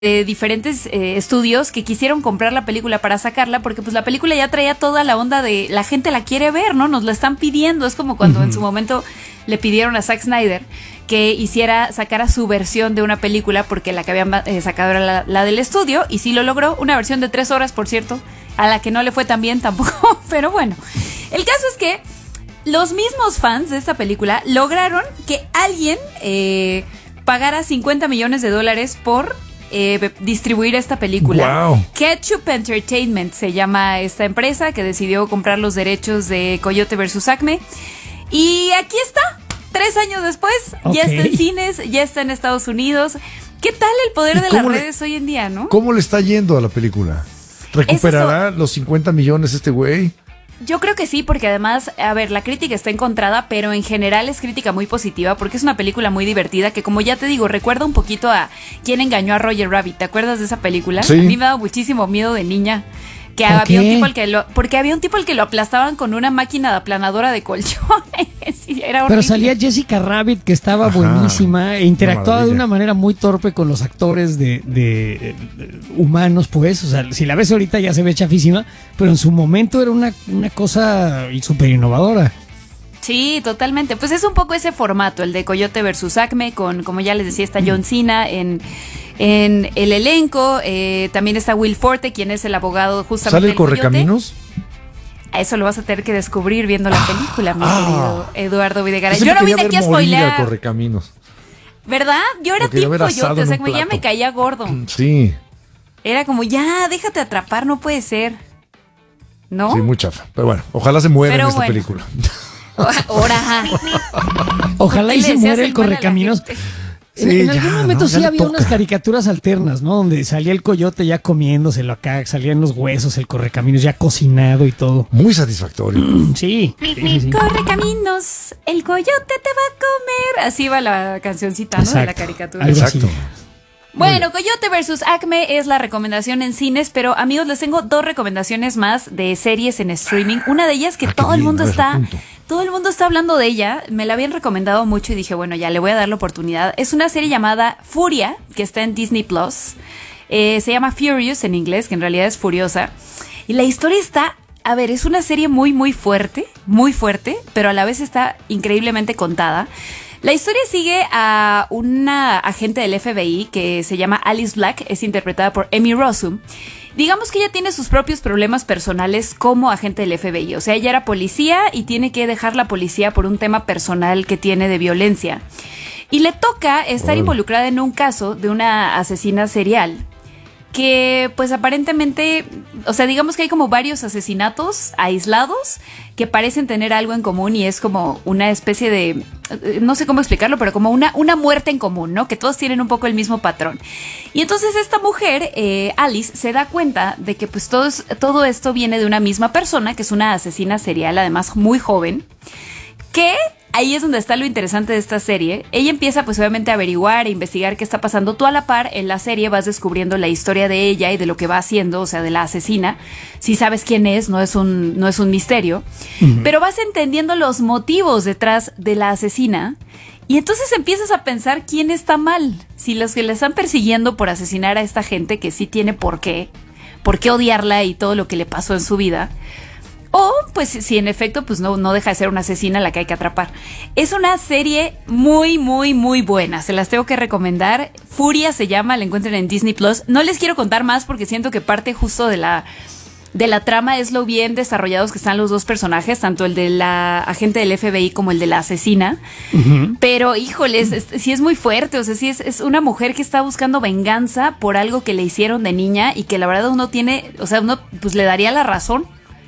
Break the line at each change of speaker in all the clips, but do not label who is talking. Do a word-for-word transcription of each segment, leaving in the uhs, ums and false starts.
de diferentes eh, estudios que quisieron comprar la película para sacarla, porque pues la película ya traía toda la onda de la gente la quiere ver, ¿no? Nos la están pidiendo. Es como cuando uh-huh. en su momento le pidieron a Zack Snyder que hiciera, sacara su versión de una película, porque la que habían eh, sacado era la, la del estudio, y sí lo logró. Una versión de tres horas, por cierto, a la que no le fue tan bien tampoco, pero bueno. El caso es que los mismos fans de esta película lograron que alguien eh, pagara cincuenta millones de dólares por Eh, distribuir esta película.
Wow.
Ketchup Entertainment se llama esta empresa que decidió comprar los derechos de Coyote versus Acme. Y aquí está, tres años después, okay. ya está en cines, ya está en Estados Unidos. ¿Qué tal el poder de las le, redes hoy en día, no?
¿Cómo le está yendo a la película? ¿Recuperará Eso, los cincuenta millones este güey?
Yo creo que sí, porque además, a ver, la crítica está encontrada, pero en general es crítica muy positiva, porque es una película muy divertida que, como ya te digo, recuerda un poquito a Quién engañó a Roger Rabbit. ¿Te acuerdas de esa película?
Sí.
A mí me daba muchísimo miedo de niña. Que había un tipo al que lo, porque había un tipo al que lo aplastaban con una máquina de aplanadora de colchones. Sí, era horrible.
Pero salía Jessica Rabbit, que estaba Ajá, buenísima, e interactuaba de una manera muy torpe con los actores de, de, de humanos, pues. O sea, si la ves ahorita ya se ve chafísima, pero en su momento era una, una cosa súper innovadora.
Sí, totalmente. Pues es un poco ese formato, el de Coyote versus Acme, con, como ya les decía, está John Cena en, en el elenco. Eh, también está Will Forte, quien es el abogado justamente
¿Sale el
del Coyote.
Correcaminos?
A eso lo vas a tener que descubrir viendo la película, mi
ah,
querido Eduardo Videgaray.
Yo
no vine aquí a spoilear.
Correcaminos.
¿Verdad? Yo era tipo Coyote, o sea, como ya me caía gordo.
Sí.
Era como, ya, déjate atrapar, no puede ser. ¿No?
Sí, muy chafa. Pero bueno, ojalá se muera
Pero
en esta
bueno.
película.
Ahora.
Ojalá y se muera el Correcaminos. Sí, en, en algún ya, momento ¿no? sí había toca. unas caricaturas alternas, ¿no? Donde salía el coyote ya comiéndoselo acá, salían los huesos, el Correcaminos ya cocinado y todo.
Muy satisfactorio.
Sí. sí, sí, sí.
Correcaminos, el coyote te va a comer. Así va la cancioncita, ¿no? Exacto, de la caricatura.
Exacto.
Bueno, Coyote versus Acme es la recomendación en cines, pero amigos, les tengo dos recomendaciones más de series en streaming. Una de ellas que ah, todo el mundo está, todo el mundo está hablando de ella. Me la habían recomendado mucho y dije, bueno, ya le voy a dar la oportunidad. Es una serie llamada Furia, que está en Disney Plus. Eh, se llama Furious en inglés, que en realidad es Furiosa. Y la historia está, a ver, es una serie muy, muy fuerte, muy fuerte, pero a la vez está increíblemente contada. La historia sigue a una agente del F B I que se llama Alice Black, es interpretada por Emmy Rossum. Digamos que ella tiene sus propios problemas personales como agente del F B I, o sea, ella era policía y tiene que dejar la policía por un tema personal que tiene de violencia. Y le toca estar oh. involucrada en un caso de una asesina serial que pues aparentemente, o sea, digamos que hay como varios asesinatos aislados que parecen tener algo en común y es como una especie de, no sé cómo explicarlo, pero como una, una muerte en común, ¿no? Que todos tienen un poco el mismo patrón. Y entonces esta mujer, eh, Alice, se da cuenta de que pues todo, todo esto viene de una misma persona, que es una asesina serial, además muy joven, que... Ahí es donde está lo interesante de esta serie. Ella empieza pues obviamente a averiguar, a investigar qué está pasando. Tú a la par en la serie vas descubriendo la historia de ella y de lo que va haciendo, o sea, de la asesina. Si sabes quién es, no es un, no es un misterio. Uh-huh. Pero vas entendiendo los motivos detrás de la asesina. Y entonces empiezas a pensar quién está mal. Si los que la están persiguiendo por asesinar a esta gente, que sí tiene por qué, por qué odiarla y todo lo que le pasó en su vida. O, pues, si en efecto, pues no, no deja de ser una asesina a la que hay que atrapar. Es una serie muy, muy, muy buena. Se las tengo que recomendar. Furia se llama, la encuentran en Disney Plus. No les quiero contar más porque siento que parte justo de la, de la trama es lo bien desarrollados que están los dos personajes, tanto el de la agente del F B I como el de la asesina. Uh-huh. Pero, híjoles, es, sí es muy fuerte. O sea, sí es, es una mujer que está buscando venganza por algo que le hicieron de niña y que la verdad uno tiene, o sea, uno pues le daría la razón.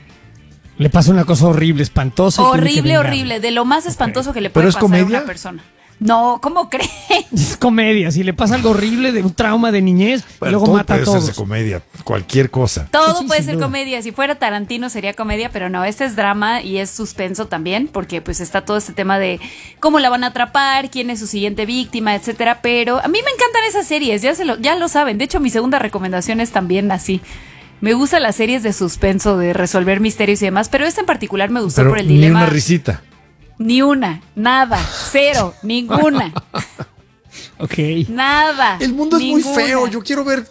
Le pasa una cosa horrible, espantosa.
Horrible, horrible, de lo más espantoso okay. que le puede pasar
comedia?
a una persona. No, ¿cómo crees?
Es comedia, si le pasa algo horrible de un trauma de niñez bueno, y luego
todo
mata a todos.
Puede ser comedia, cualquier cosa.
Todo
sí,
puede ser
duda.
comedia, si fuera Tarantino sería comedia, pero no, este es drama y es suspenso también, porque pues está todo este tema de cómo la van a atrapar, quién es su siguiente víctima, etcétera, pero a mí me encantan esas series, ya, se lo, ya lo saben, de hecho mi segunda recomendación es también así. Me gustan las series de suspenso, de resolver misterios y demás, pero esta en particular me gustó
pero
por el dilema.
Ni una risita.
Ni una, nada, cero, ninguna.
Ok.
Nada.
El mundo es
ninguna.
muy feo. Yo quiero ver